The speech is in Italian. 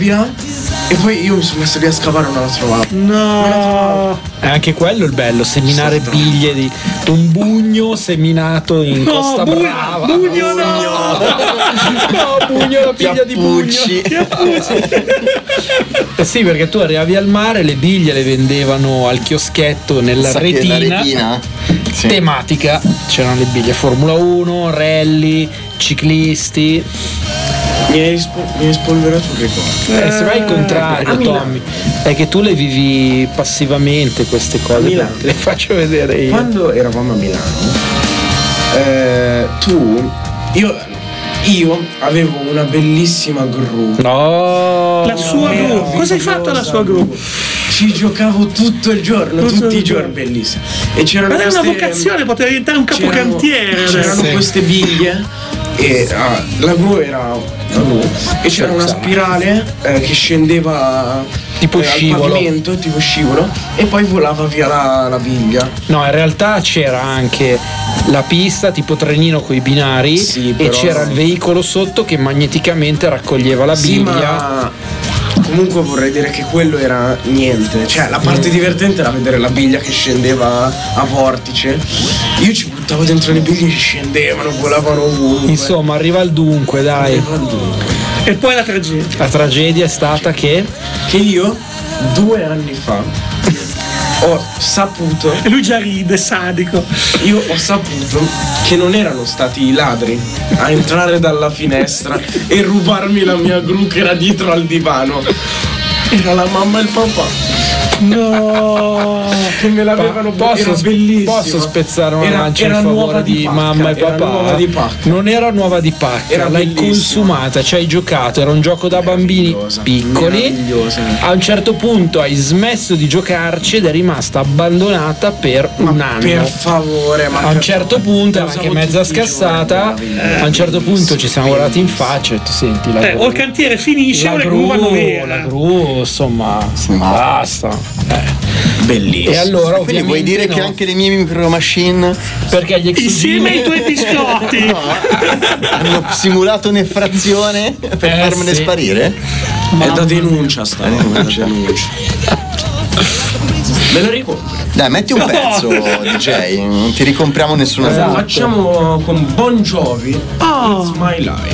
nebbia. E poi io mi sono messo lì a scavare e non la trovavo. No. È anche quello il bello, seminare biglie di un bugno seminato in Costa Brava. Bugno no. No, bugno, la piglia di bugno. Sì, perché tu arrivavi al mare, le biglie le vendevano al chioschetto nella retina. Sì. Tematica, c'erano le biglie Formula 1, rally, ciclisti. Mi hai spolverato il ricordo. Se vai al contrario, Tommy, è che tu le vivi passivamente queste cose. Milano. Te le faccio vedere io. Quando eravamo a Milano, io avevo una bellissima gru. No, La sua gru. Cosa hai fatto alla sua gru? Ci giocavo tutto il giorno, tutti i giorni, bellissimo. E c'erano Ma è una vocazione, poteva diventare un capocantiere. C'erano queste biglie e la gru era una gru e c'era una spirale che scendeva tipo al scivolo, pavimento, tipo scivolo, e poi volava via la biglia. No, in realtà c'era anche la pista tipo trenino coi binari, Sì, e però c'era il veicolo sotto che magneticamente raccoglieva la Sì, biglia. ma comunque vorrei dire che quello era niente. Cioè, la parte divertente era vedere la biglia che scendeva a vortice. Io ci buttavo dentro le biglie che scendevano, volavano ovunque. Insomma, arriva al dunque, dai. E poi la tragedia. La tragedia è stata che io 2 anni fa ho saputo, E lui già ride, sadico. io ho saputo che non erano stati i ladri a entrare dalla finestra e rubarmi la mia gru che era dietro al divano. Era la mamma e il papà. No. Che me l'avevano era bellissimo. Posso spezzare una lancia in era favore nuova di pacca, mamma e era papà? nuova di pacca. Non era nuova di pacca, Era l'hai bellissima. consumata, ci hai giocato, era un gioco da bambini Meravigliosa, piccoli. meravigliosa. A un certo punto hai smesso di giocarci ed è rimasta abbandonata per un anno. Per favore, ma A un certo punto era anche mezza scassata. A un certo punto ci siamo guardati in faccia e tu senti la O il cantiere finisce o le gru vanno via. la gru, insomma, basta. bellissimo. E allora Quindi ovviamente vuoi dire no, che anche le mie micro machine perché gli Insieme ai tuoi biscotti. hanno simulato un'effrazione per farmene sì. sparire? È da denuncia sta denuncia. Me lo ricordo. Dai, metti un pezzo, DJ, non ti ricompriamo nessuna cosa. Facciamo con Bon Jovi It's My Life.